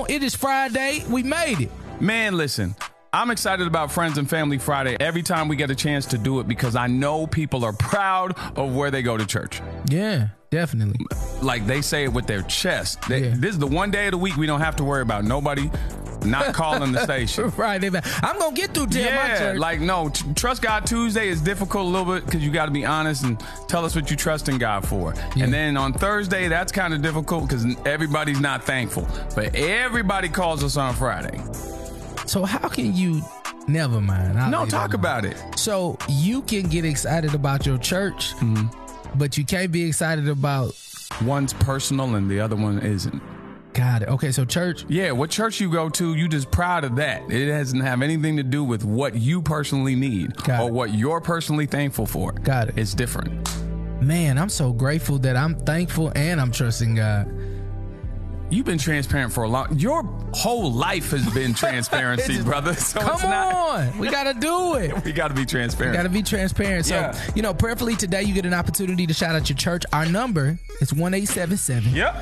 on. It is Friday. We made it. Man, listen, I'm excited about Friends and Family Friday every time we get a chance to do it because I know people are proud of where they go to church. Yeah, definitely. Like they say it with their chest. This is the one day of the week we don't have to worry about nobody not calling the station. Right. I'm going to get through to my church. Like, no, Trust God Tuesday is difficult a little bit because you got to be honest and tell us what you trust in God for. Yeah. And then on Thursday, that's kind of difficult because everybody's not thankful. But everybody calls us on Friday. So how can you... Never mind. Talk about it. So you can get excited about your church, but you can't be excited about... One's personal and the other one isn't. Got it. Okay, so church. Yeah, what church you go to, you just proud of that. It doesn't have anything to do with what you personally need or what you're personally thankful for. Got it. It's different. Man, I'm so grateful that I'm thankful and I'm trusting God. You've been transparent for a long... Your whole life has been transparency, brother. So come on. We got to do it. We got to be transparent. We got to be transparent. So, prayerfully today you get an opportunity to shout out your church. Our number is 1-877. Yep.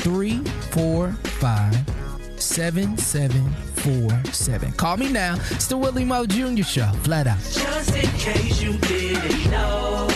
345-7747. Call me now. It's the Willie Moe Jr. Show. Flat out. Just in case you didn't know,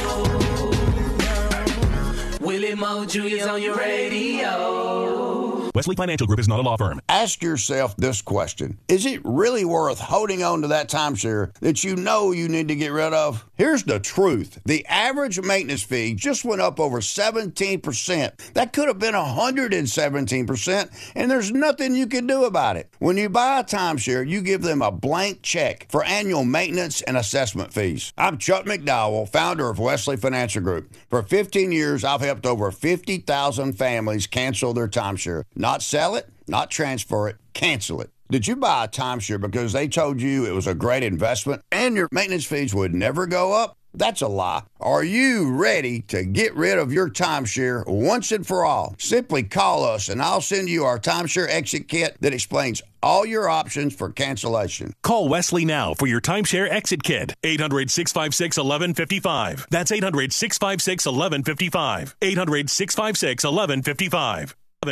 Willie Moe Jr. is on your radio. Wesley Financial Group is not a law firm. Ask yourself this question. Is it really worth holding on to that timeshare that you know you need to get rid of? Here's the truth. The average maintenance fee just went up over 17%. That could have been 117%, and there's nothing you can do about it. When you buy a timeshare, you give them a blank check for annual maintenance and assessment fees. I'm Chuck McDowell, founder of Wesley Financial Group. For 15 years, I've helped over 50,000 families cancel their timeshare. Not sell it, not transfer it, cancel it. Did you buy a timeshare because they told you it was a great investment and your maintenance fees would never go up? That's a lie. Are you ready to get rid of your timeshare once and for all? Simply call us and I'll send you our timeshare exit kit that explains all your options for cancellation. Call Wesley now for your timeshare exit kit. 800-656-1155. That's 800-656-1155. 800-656-1155.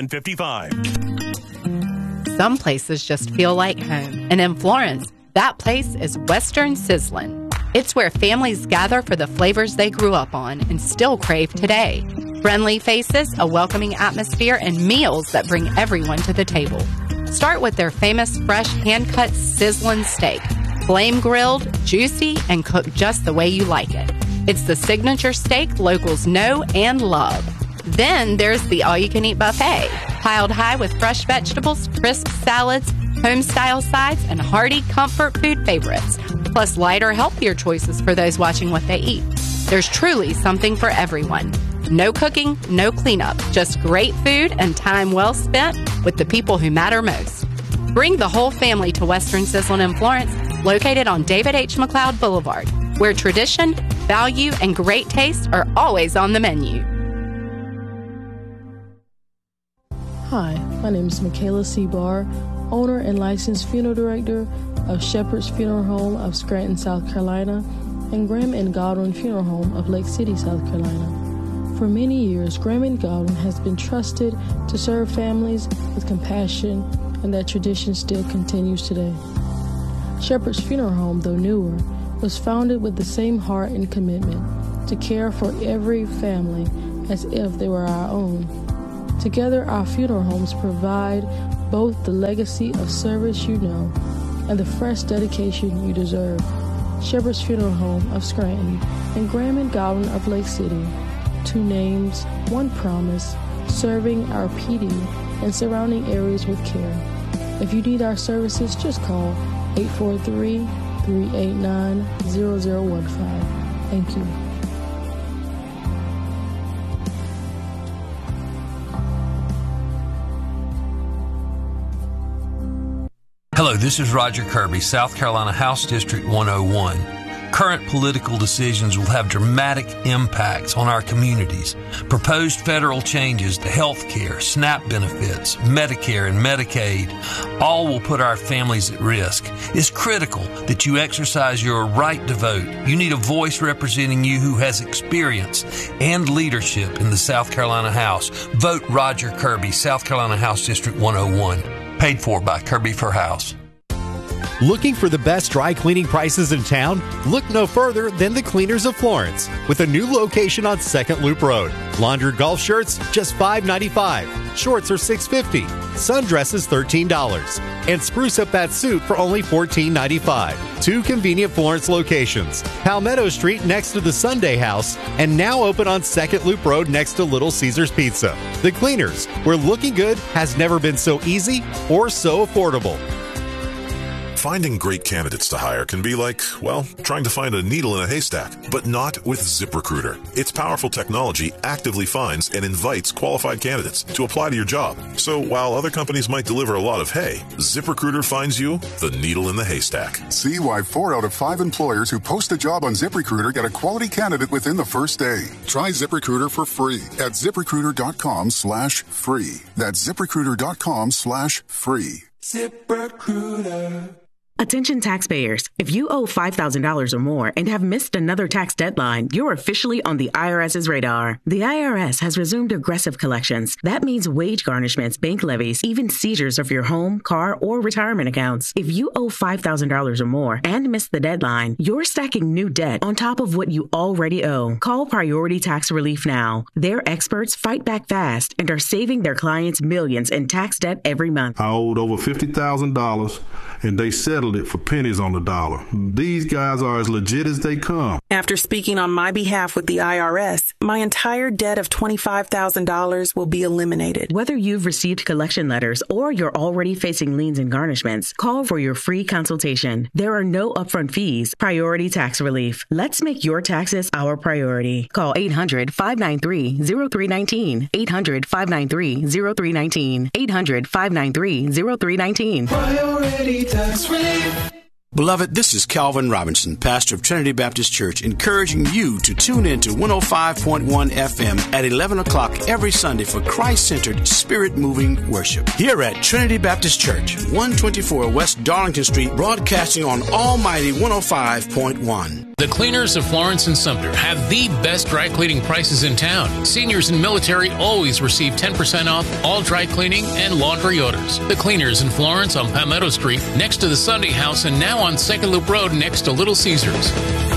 1155. Some places just feel like home. And in Florence, that place is Western Sizzlin'. It's where families gather for the flavors they grew up on and still crave today. Friendly faces, a welcoming atmosphere, and meals that bring everyone to the table. Start with their famous fresh hand-cut sizzlin' steak. Flame grilled, juicy, and cooked just the way you like it. It's the signature steak locals know and love. Then there's the all-you-can-eat buffet, piled high with fresh vegetables, crisp salads, home-style sides, and hearty comfort food favorites, plus lighter, healthier choices for those watching what they eat. There's truly something for everyone. No cooking, no cleanup, just great food and time well spent with the people who matter most. Bring the whole family to Western Sizzlin' in Florence, located on David H. McLeod Boulevard, where tradition, value, and great taste are always on the menu. Hi, my name is Michaela Seabar, owner and licensed funeral director of Shepherd's Funeral Home of Scranton, South Carolina, and Graham and Godwin Funeral Home of Lake City, South Carolina. For many years, Graham and Godwin has been trusted to serve families with compassion, and that tradition still continues today. Shepherd's Funeral Home, though newer, was founded with the same heart and commitment to care for every family as if they were our own. Together, our funeral homes provide both the legacy of service you know and the fresh dedication you deserve. Shepherd's Funeral Home of Scranton and Graham and Godwin of Lake City. 2 names, 1 promise, serving our PD and surrounding areas with care. If you need our services, just call 843-389-0015. Thank you. Hello, this is Roger Kirby, South Carolina House District 101. Current political decisions will have dramatic impacts on our communities. Proposed federal changes to health care, SNAP benefits, Medicare, and Medicaid all will put our families at risk. It's critical that you exercise your right to vote. You need a voice representing you who has experience and leadership in the South Carolina House. Vote Roger Kirby, South Carolina House District 101. Paid for by Kirby Fair House. Looking for the best dry cleaning prices in town? Look no further than the Cleaners of Florence, with a new location on 2nd Loop Road. Laundered golf shirts, just $5.95. Shorts are $6.50. Sundresses, $13. And spruce up that suit for only $14.95. 2 convenient Florence locations. Palmetto Street next to the Sunday House, and now open on 2nd Loop Road next to Little Caesars Pizza. The Cleaners, where looking good has never been so easy or so affordable. Finding great candidates to hire can be like, well, trying to find a needle in a haystack, but not with ZipRecruiter. Its powerful technology actively finds and invites qualified candidates to apply to your job. So while other companies might deliver a lot of hay, ZipRecruiter finds you the needle in the haystack. See why 4 out of 5 employers who post a job on ZipRecruiter get a quality candidate within the first day. Try ZipRecruiter for free at ZipRecruiter.com/free. That's ZipRecruiter.com/free. ZipRecruiter. Attention taxpayers. If you owe $5,000 or more and have missed another tax deadline, you're officially on the IRS's radar. The IRS has resumed aggressive collections. That means wage garnishments, bank levies, even seizures of your home, car, or retirement accounts. If you owe $5,000 or more and missed the deadline, you're stacking new debt on top of what you already owe. Call Priority Tax Relief now. Their experts fight back fast and are saving their clients millions in tax debt every month. I owed over $50,000 and they settled it for pennies on the dollar. These guys are as legit as they come. After speaking on my behalf with the IRS, my entire debt of $25,000 will be eliminated. Whether you've received collection letters or you're already facing liens and garnishments, call for your free consultation. There are no upfront fees. Priority Tax Relief. Let's make your taxes our priority. Call 800-593-0319. 800-593-0319. 800-593-0319. Priority Tax Relief. Beloved, this is Calvin Robinson, pastor of Trinity Baptist Church, encouraging you to tune in to 105.1 FM at 11 o'clock every Sunday for Christ-centered, spirit-moving worship. Here at Trinity Baptist Church, 124 West Darlington Street, broadcasting on Almighty 105.1. The Cleaners of Florence and Sumter have the best dry cleaning prices in town. Seniors and military always receive 10% off all dry cleaning and laundry orders. The Cleaners in Florence on Palmetto Street, next to the Sunday House, and now on 2nd Loop Road next to Little Caesars.